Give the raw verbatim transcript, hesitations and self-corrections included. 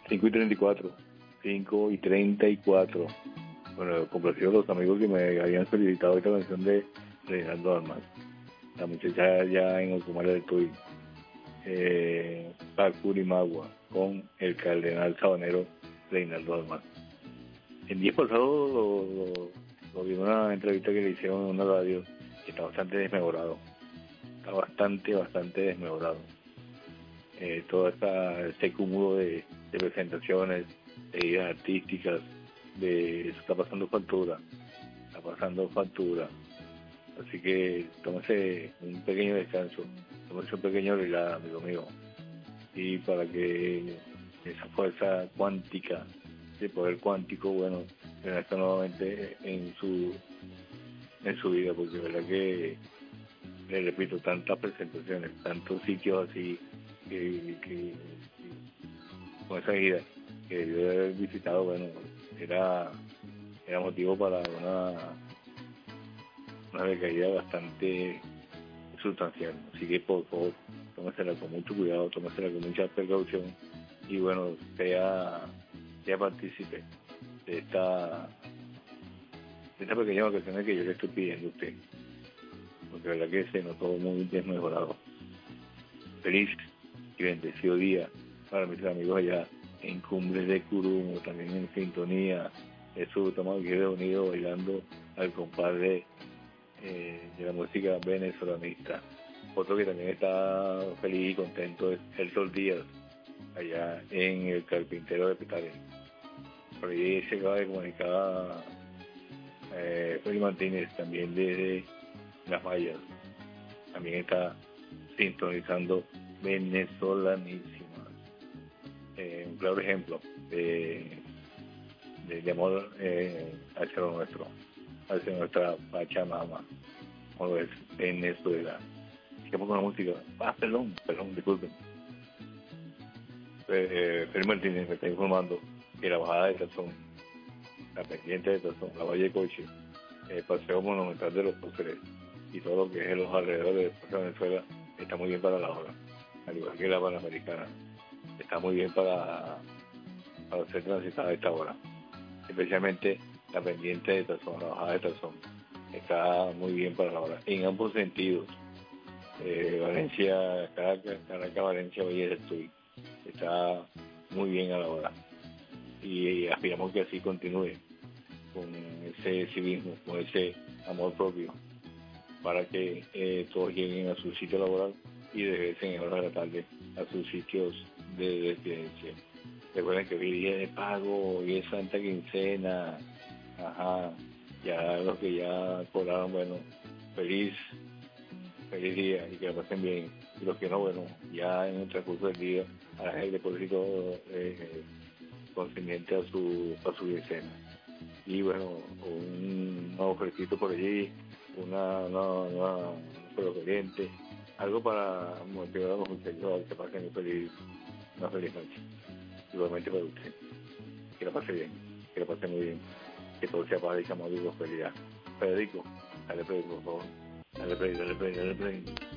cinco y treinta y cuatro. cinco y treinta y cuatro. Bueno, complacido a los amigos que me habían solicitado esta canción de Reinaldo Almas. La muchacha ya en Ocumare del Tuy. Eh, Pacurimagua con el cardenal sabanero Reinaldo Almas. El día pasado lo, lo, lo vi en una entrevista que le hicieron en una radio que está bastante desmejorado. Está bastante, bastante desmejorado. Eh, todo esta, este cúmulo de, de presentaciones, de ideas artísticas, de está pasando factura, está pasando factura. Así que tómese un pequeño descanso, tómese un pequeño relax, amigo mío, y para que esa fuerza cuántica, de poder cuántico, bueno, renazca nuevamente en su en su vida, porque de verdad que, le repito, tantas presentaciones, tantos sitios así, que, que, que con esa ida que yo he visitado, bueno, era, era motivo para una, una recaída bastante sustancial. Así que por favor, tómesela con mucho cuidado, tómesela con mucha precaución y bueno, sea, sea partícipe de esta, de esta pequeña vacaciones que yo le estoy pidiendo a usted, porque la verdad que se notó muy desmejorado. Feliz y bendecido día para mis amigos allá en Cumbres de Curumo, también en sintonía. Eso, estamos aquí reunidos bailando al compadre eh, de la música venezolanista. Otro que también está feliz y contento es El Sol Díaz, allá en el Carpintero de Petare. Por ahí se acaba de comunicar eh, Félix Martínez, también desde Las Mayas. También está sintonizando venezolanísima. Eh, un claro ejemplo de, de, de amor eh, hacia lo nuestro, hacia nuestra Pachamama, como es Venezuela. Sigamos con la música. Ah, perdón, perdón, disculpen. Eh, Félix Martínez me está informando que la bajada de Tazón, la pendiente de Tazón, la Valle Coche, el paseo monumental de los Próceres y todo lo que es en los alrededores de Venezuela está muy bien para la hora, al igual que la Panamericana. Está muy bien para, para ser transitada a esta hora, especialmente la pendiente de Tazón, la bajada de Tazón. Está muy bien para la hora, en ambos sentidos. Eh, Valencia, Caracas, Caracas, Valencia, Valle del Tuy. Está muy bien a la hora. Y aspiramos que así continúe, con ese civismo, con ese amor propio, para que eh, todos lleguen a su sitio laboral y regresen en horas de la tarde a sus sitios de residencia. Recuerden que hoy día de pago, hoy es Santa Quincena, ajá, ya los que ya cobraron, bueno, feliz, feliz día y que lo pasen bien. Y los que no, bueno, ya en el transcurso del día, harán el depósito eh, concerniente a su, a su quincena. Y bueno, un nuevo fresquito por allí, una, una, una, un pelo caliente, algo para motivar a los muchachos a que pasen un feliz, una feliz noche. Igualmente para usted. Que lo pase bien, que lo pase muy bien, que todo sea paz y amor y prosperidad. Federico, dale play, por favor. Dale play, dale play, dale play.